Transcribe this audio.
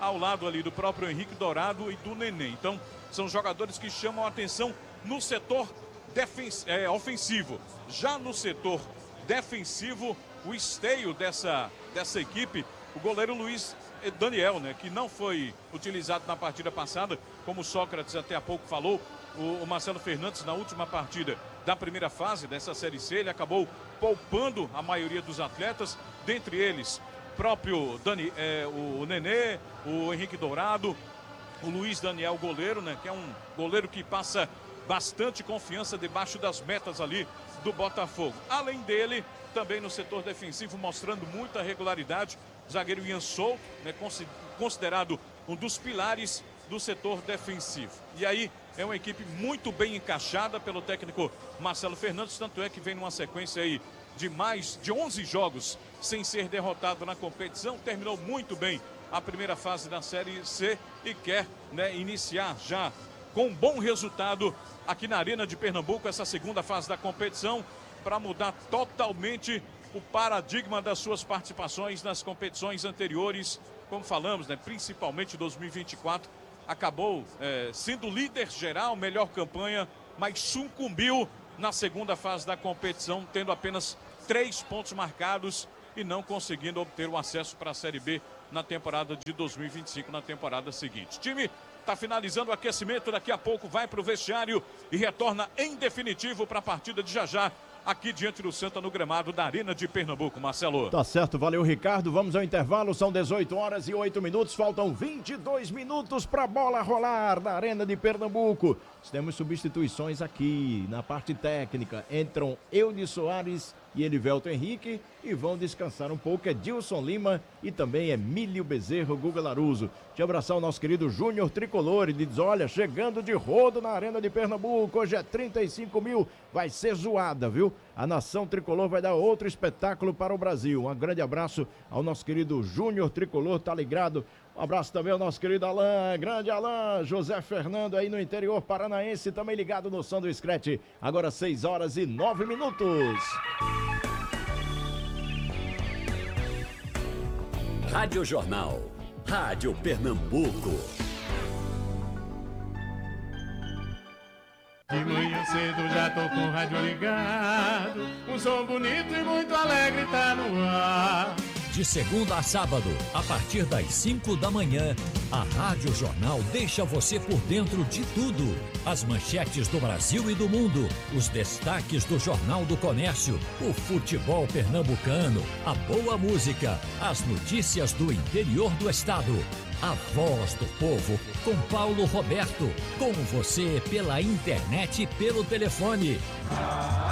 ao lado ali do próprio Henrique Dourado e do Nenê. Então, são jogadores que chamam a atenção no setor ofensivo. Já no setor defensivo, o esteio dessa equipe, o goleiro Luiz Daniel, né, que não foi utilizado na partida passada, como o Sócrates até há pouco falou. O Marcelo Fernandes, na última partida da primeira fase dessa Série C, ele acabou poupando a maioria dos atletas, dentre eles próprio o Nenê, o Henrique Dourado, o Luiz Daniel, goleiro, né, que é um goleiro que passa bastante confiança debaixo das metas ali do Botafogo. Além dele, também no setor defensivo, mostrando muita regularidade, zagueiro Ian Souto, né, considerado um dos pilares do setor defensivo. E aí é uma equipe muito bem encaixada pelo técnico Marcelo Fernandes, tanto é que vem numa sequência aí de mais de 11 jogos sem ser derrotado na competição. Terminou muito bem a primeira fase da Série C e quer, né, iniciar já com um bom resultado aqui na Arena de Pernambuco, essa segunda fase da competição, para mudar totalmente o paradigma das suas participações nas competições anteriores. Como falamos, né, principalmente 2024, acabou sendo líder geral, melhor campanha, mas sucumbiu na segunda fase da competição, tendo apenas 3 pontos marcados e não conseguindo obter o acesso para a Série B na temporada de 2025, na temporada seguinte. O time está finalizando o aquecimento, daqui a pouco vai para o vestiário e retorna em definitivo para a partida de já, aqui diante do Santa, no gramado da Arena de Pernambuco. Marcelo. Tá certo, valeu, Ricardo. Vamos ao intervalo, são 18h08, faltam 22 minutos para a bola rolar na Arena de Pernambuco. Temos substituições aqui na parte técnica. Entram Eudes Soares e Elivelto Henrique e vão descansar um pouco Edilson Lima e também Emílio Bezerro, Guga Laruso. Deixa eu abraçar o nosso querido Júnior Tricolor. Ele diz, olha, chegando de rodo na Arena de Pernambuco, hoje é 35 mil, vai ser zoada, viu? A nação tricolor vai dar outro espetáculo para o Brasil. Um grande abraço ao nosso querido Júnior Tricolor, tá ligado? Um abraço também ao nosso querido Alain, grande Alain, José Fernando aí no interior paranaense, também ligado no som do Scratch. Agora 6h09. Rádio Jornal, Rádio Pernambuco. De manhã cedo já tô com o rádio ligado, um som bonito e muito alegre tá no ar. De segunda a sábado, a partir das 5 da manhã, a Rádio Jornal deixa você por dentro de tudo. As manchetes do Brasil e do mundo, os destaques do Jornal do Comércio, o futebol pernambucano, a boa música, as notícias do interior do estado. A voz do povo, com Paulo Roberto, com você pela internet e pelo telefone.